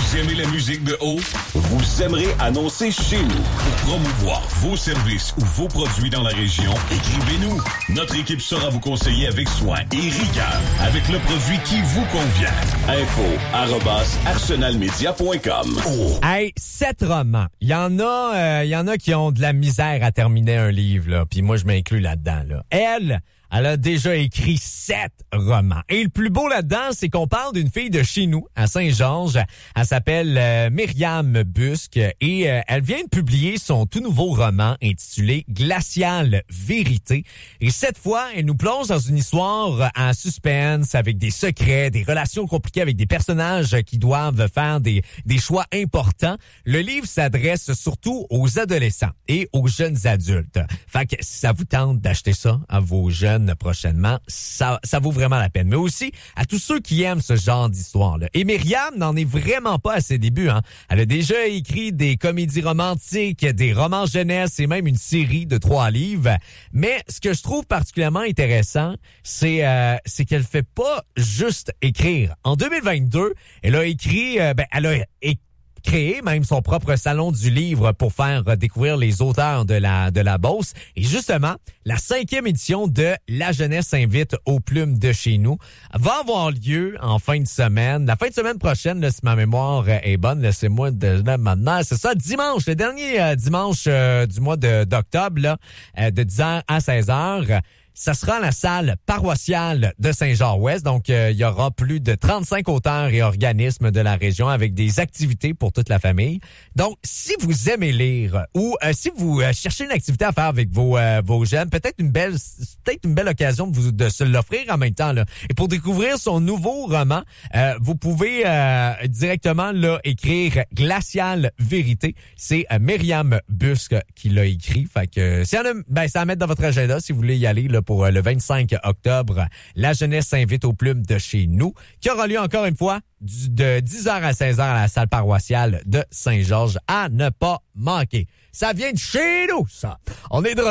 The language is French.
Vous aimez la musique de haut? Vous aimerez annoncer chez nous. Pour promouvoir vos services ou vos produits dans la région, écrivez-nous. Notre équipe saura vous conseiller avec soin et rigueur avec le produit qui vous convient. info@arsenalmedia.com. Hey, 7 romans. Il y en a qui ont de la misère à terminer un livre, là. Puis moi, je m'inclus là-dedans, là. Elle a déjà écrit 7 romans. Et le plus beau là-dedans, c'est qu'on parle d'une fille de chez nous, à Saint-Georges. Elle s'appelle Myriam Busque et elle vient de publier son tout nouveau roman intitulé Glaciale Vérité. Et cette fois, elle nous plonge dans une histoire en suspense avec des secrets, des relations compliquées avec des personnages qui doivent faire des choix importants. Le livre s'adresse surtout aux adolescents et aux jeunes adultes. Fait que si ça vous tente d'acheter ça à vos jeunes prochainement, ça vaut vraiment la peine. Mais aussi à tous ceux qui aiment ce genre d'histoire-là. Et Myriam n'en est vraiment pas à ses débuts, hein. Elle a déjà écrit des comédies romantiques, des romans jeunesse et même une série de 3 livres. Mais ce que je trouve particulièrement intéressant, c'est qu'elle fait pas juste écrire. En 2022, elle a créé même son propre salon du livre pour faire découvrir les auteurs de la Beauce. Et justement, la 5e édition de La jeunesse invite aux plumes de chez nous va avoir lieu en fin de semaine. La fin de semaine prochaine, là, si ma mémoire est bonne, laissez-moi maintenant. C'est ça, dimanche, le dernier dimanche du mois d'octobre, là, de 10h à 16h. Ça sera à la salle paroissiale de Saint-Jean-Ouest. Donc, il y aura plus de 35 auteurs et organismes de la région avec des activités pour toute la famille. Donc, si vous aimez lire ou si vous cherchez une activité à faire avec vos jeunes, peut-être une belle occasion de se l'offrir en même temps, là. Et pour découvrir son nouveau roman, vous pouvez directement là écrire Glaciale Vérité. C'est Myriam Busque qui l'a écrit. Fait que c'est à mettre dans votre agenda si vous voulez y aller là, pour le 25 octobre, La jeunesse s'invite aux plumes de chez nous, qui aura lieu encore une fois de 10h à 16h à la salle paroissiale de Saint-Georges, à ne pas manquer. Ça vient de chez nous, ça. On est de